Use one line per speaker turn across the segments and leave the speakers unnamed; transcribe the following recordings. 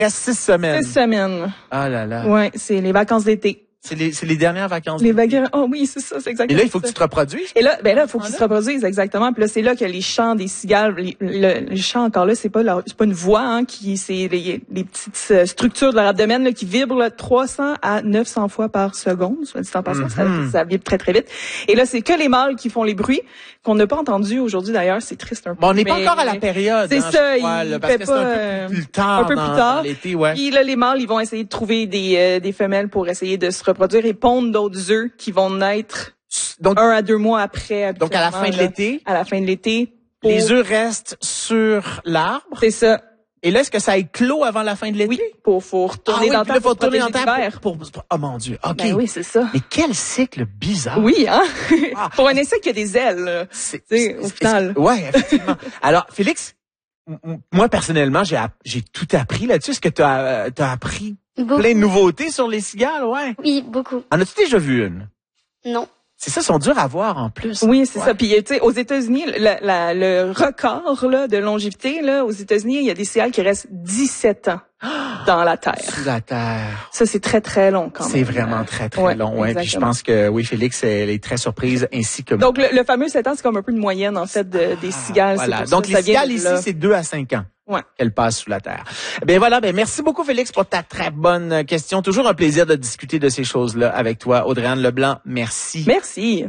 reste 6 semaines.
6 semaines.
Ah là là.
Ouais, c'est les vacances d'été.
C'est les dernières vacances.
Les vacances. Oh oui, c'est ça, c'est exactement.
Et là, il faut que tu te reproduises.
Et là, il faut qu'ils se reproduisent exactement. Puis là, c'est là que les chants des cigales, les chants encore là, c'est pas une voix, hein, c'est les petites structures de leur abdomen là, qui vibrent là, 300 à 900 fois par seconde. Soit dit en passant, ça vibre très très vite. Et là, c'est que les mâles qui font les bruits qu'on n'a pas entendus aujourd'hui. D'ailleurs, c'est triste un peu.
Bon, on n'est pas encore à la période.
C'est ça,
parce que c'est un peu plus tard. Dans l'été, ouais.
Puis là, les mâles, ils vont essayer de trouver des femelles pour essayer de se reproduire et pondre d'autres œufs qui vont naître donc 1 à 2 mois après.
Donc à la fin de l'été.
À la fin de l'été.
Les œufs restent sur l'arbre.
C'est ça.
Et là, est-ce que ça éclot avant la fin de l'été?
Oui, faut retourner dans le temps.
Faut retourner dans le temps oh mon Dieu. OK.
Ben oui, c'est ça.
Mais quel cycle bizarre.
Oui, hein? Pour un insecte qui a des ailes, au final.
Ouais, effectivement. Alors, Félix, moi, personnellement, j'ai tout appris là-dessus. Est-ce que t'as appris plein de nouveautés sur les cigales? Ouais.
Oui, beaucoup.
En as-tu déjà vu une?
Non.
C'est ça, ils sont durs à voir en plus.
Oui, c'est ça. Puis tu sais, aux États-Unis, le record là de longévité là, aux États-Unis, il y a des cigales qui restent 17 ans dans la terre.
Sous la terre.
Ça, c'est très très long quand même.
C'est vraiment très très long. Ouais. Puis je pense que oui, Félix, elle est très surprise ainsi que moi.
Donc le fameux 7 ans, c'est comme un peu une moyenne en fait des cigales.
Voilà. Donc les cigales ici, c'est 2 à 5 ans.
Ouais.
Qu'elle passe sous la terre. Ben voilà, merci beaucoup Félix pour ta très bonne question. Toujours un plaisir de discuter de ces choses-là avec toi, Audrey-Anne Leblanc. Merci.
Merci.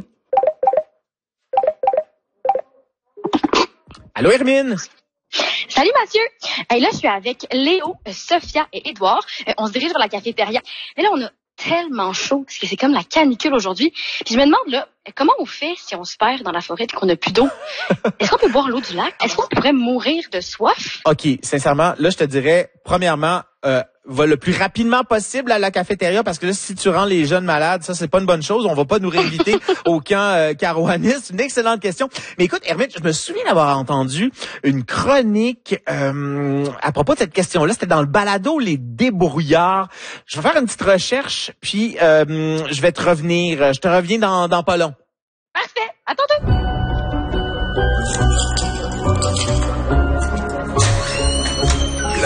Allô Hermine.
Salut Mathieu. Et là, je suis avec Léo, Sophia et Édouard. On se dirige vers la cafétéria. Et là, on a tellement chaud parce que c'est comme la canicule aujourd'hui. Puis je me demande là, comment on fait si on se perd dans la forêt et qu'on n'a plus d'eau? Est-ce qu'on peut boire l'eau du lac? Est-ce qu'on pourrait mourir de soif?
OK, sincèrement, là, je te dirais, premièrement, va le plus rapidement possible à la cafétéria parce que là, si tu rends les jeunes malades, ça, c'est pas une bonne chose. On va pas nous réinviter au camp Carouanis. C'est une excellente question. Mais écoute, Hermine, je me souviens d'avoir entendu une chronique à propos de cette question-là. C'était dans le balado Les Débrouillards. Je vais faire une petite recherche, puis je vais te revenir. Je te reviens dans pas long.
Parfait. À tantôt.